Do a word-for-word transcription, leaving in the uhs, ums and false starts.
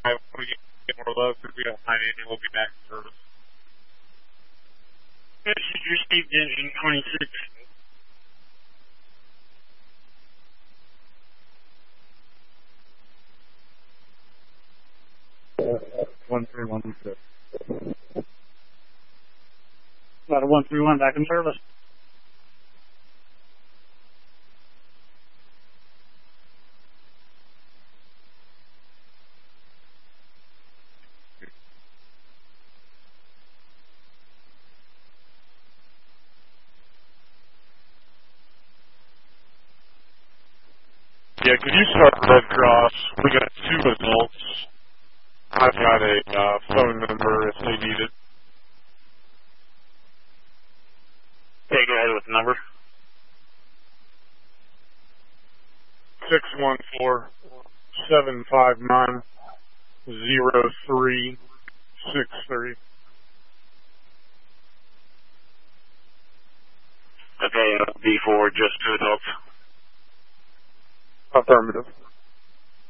five. We get more love because we got nine eight and we'll be back in service. Message received, engine twenty-six. one three one six. About a one three one back in service. Yeah, could you start Red Cross? We got two adults. I've got a uh, phone number if they need it. Okay, go ahead with the number. six one four, seven five nine, zero three six three. Okay, uh, B four, just two adults. Affirmative.